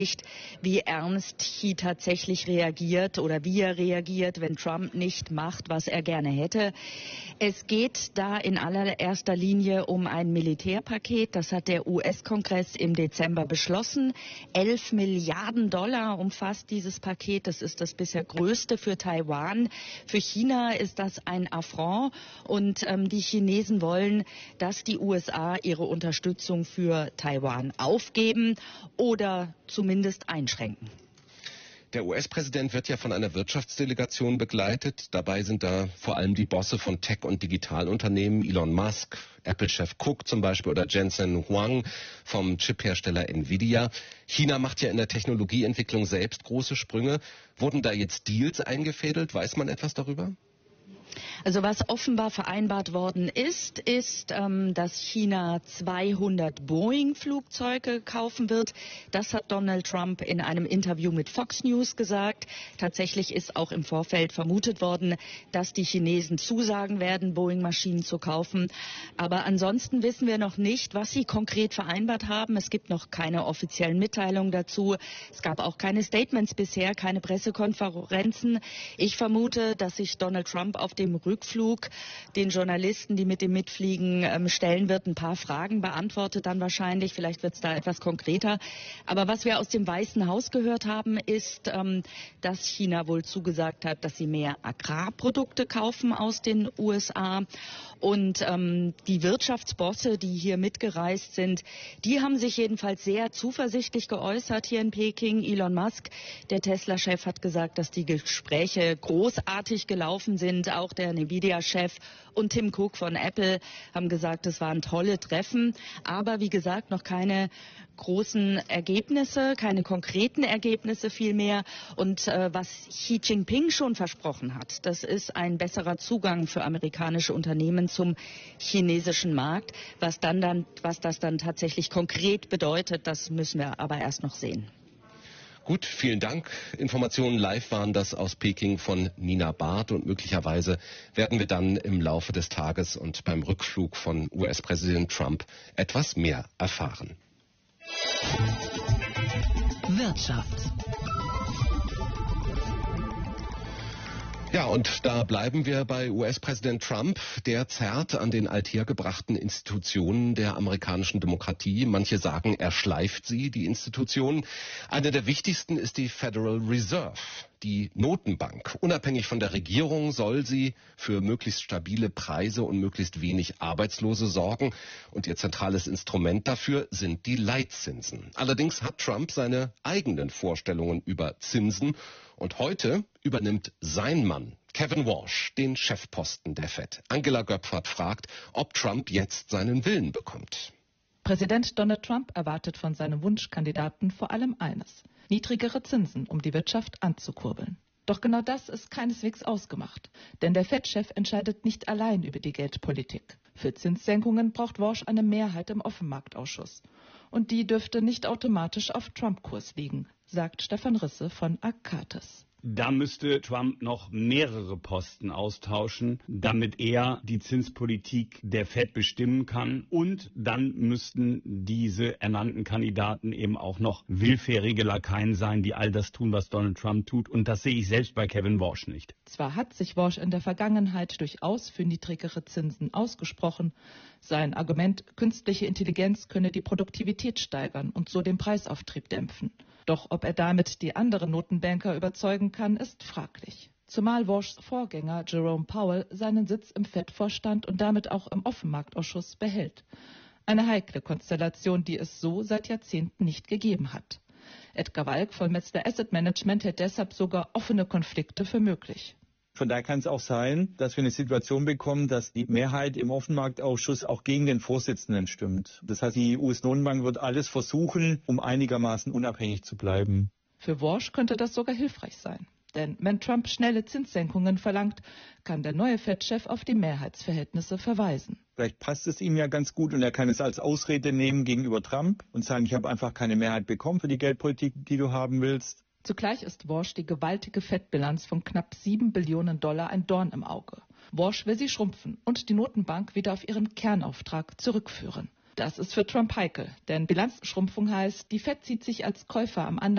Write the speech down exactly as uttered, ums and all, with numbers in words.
wie ernst Xi tatsächlich reagiert oder wie er reagiert, wenn Trump nicht macht, was er gerne hätte. Es geht da in allererster Linie um ein Militärpaket. Das hat der U S-Kongress im Dezember beschlossen. Elf Milliarden Dollar umfasst dieses Paket. Das ist das bisher größte für Taiwan. Für China ist das ein Affront. Und ähm, die Chinesen wollen, dass die U S A ihre Unterstützung für Taiwan aufgeben oder zumindest einschränken. Der U S-Präsident wird ja von einer Wirtschaftsdelegation begleitet. Dabei sind da vor allem die Bosse von Tech- und Digitalunternehmen, Elon Musk, Apple-Chef Cook zum Beispiel oder Jensen Huang vom Chiphersteller Nvidia. China macht ja in der Technologieentwicklung selbst große Sprünge. Wurden da jetzt Deals eingefädelt? Weiß man etwas darüber? Also was offenbar vereinbart worden ist, ist, ähm, dass China zweihundert Boeing-Flugzeuge kaufen wird. Das hat Donald Trump in einem Interview mit Fox News gesagt. Tatsächlich ist auch im Vorfeld vermutet worden, dass die Chinesen zusagen werden, Boeing-Maschinen zu kaufen. Aber ansonsten wissen wir noch nicht, was sie konkret vereinbart haben. Es gibt noch keine offiziellen Mitteilungen dazu. Es gab auch keine Statements bisher, keine Pressekonferenzen. Ich vermute, dass sich Donald Trump auf dem Rückflug den Journalisten, die mit ihm mitfliegen, ähm, stellen wird, ein paar Fragen beantwortet dann wahrscheinlich. Vielleicht wird es da etwas konkreter. Aber was wir aus dem Weißen Haus gehört haben, ist, ähm, dass China wohl zugesagt hat, dass sie mehr Agrarprodukte kaufen aus den U S A. Und ähm, die Wirtschaftsbosse, die hier mitgereist sind, die haben sich jedenfalls sehr zuversichtlich geäußert hier in Peking. Elon Musk, der Tesla-Chef, hat gesagt, dass die Gespräche großartig gelaufen sind. Auch der Nvidia-Chef und Tim Cook von Apple haben gesagt, es waren tolle Treffen. Aber wie gesagt, noch keine großen Ergebnisse, keine konkreten Ergebnisse vielmehr. Und äh, was Xi Jinping schon versprochen hat, das ist ein besserer Zugang für amerikanische Unternehmen zum chinesischen Markt. Was dann, dann, was das dann tatsächlich konkret bedeutet, das müssen wir aber erst noch sehen. Gut, vielen Dank. Informationen live waren das aus Peking von Nina Barth und möglicherweise werden wir dann im Laufe des Tages und beim Rückflug von U S-Präsident Trump etwas mehr erfahren. Wirtschaft. Ja, und da bleiben wir bei U S-Präsident Trump. Der zerrt an den althergebrachten Institutionen der amerikanischen Demokratie. Manche sagen, er schleift sie, die Institutionen. Eine der wichtigsten ist die Federal Reserve, die Notenbank. Unabhängig von der Regierung soll sie für möglichst stabile Preise und möglichst wenig Arbeitslose sorgen. Und ihr zentrales Instrument dafür sind die Leitzinsen. Allerdings hat Trump seine eigenen Vorstellungen über Zinsen. Und heute übernimmt sein Mann, Kevin Warsh, den Chefposten der Fed. Angela Göpfert fragt, ob Trump jetzt seinen Willen bekommt. Präsident Donald Trump erwartet von seinem Wunschkandidaten vor allem eines: niedrigere Zinsen, um die Wirtschaft anzukurbeln. Doch genau das ist keineswegs ausgemacht. Denn der Fed-Chef entscheidet nicht allein über die Geldpolitik. Für Zinssenkungen braucht Warsh eine Mehrheit im Offenmarktausschuss. Und die dürfte nicht automatisch auf Trump-Kurs liegen, sagt Stefan Risse von Arcates. Da müsste Trump noch mehrere Posten austauschen, damit er die Zinspolitik der Fed bestimmen kann. Und dann müssten diese ernannten Kandidaten eben auch noch willfährige Lakaien sein, die all das tun, was Donald Trump tut. Und das sehe ich selbst bei Kevin Warsh nicht. Zwar hat sich Warsh in der Vergangenheit durchaus für niedrigere Zinsen ausgesprochen. Sein Argument, künstliche Intelligenz könne die Produktivität steigern und so den Preisauftrieb dämpfen. Doch ob er damit die anderen Notenbanker überzeugen kann, ist fraglich. Zumal Warshs Vorgänger Jerome Powell seinen Sitz im Fed-Vorstand und damit auch im Offenmarktausschuss behält. Eine heikle Konstellation, die es so seit Jahrzehnten nicht gegeben hat. Edgar Walk von Metzler Asset Management hält deshalb sogar offene Konflikte für möglich. Von daher kann es auch sein, dass wir eine Situation bekommen, dass die Mehrheit im Offenmarktausschuss auch gegen den Vorsitzenden stimmt. Das heißt, die U S-Notenbank wird alles versuchen, um einigermaßen unabhängig zu bleiben. Für Warsh könnte das sogar hilfreich sein. Denn wenn Trump schnelle Zinssenkungen verlangt, kann der neue Fed-Chef auf die Mehrheitsverhältnisse verweisen. Vielleicht passt es ihm ja ganz gut und er kann es als Ausrede nehmen gegenüber Trump und sagen, ich habe einfach keine Mehrheit bekommen für die Geldpolitik, die du haben willst. Zugleich ist Warsh die gewaltige Fettbilanz von knapp sieben Billionen Dollar ein Dorn im Auge. Warsh will sie schrumpfen und die Notenbank wieder auf ihren Kernauftrag zurückführen. Das ist für Trump heikel, denn Bilanzschrumpfung heißt, die Fed zieht sich als Käufer am anderen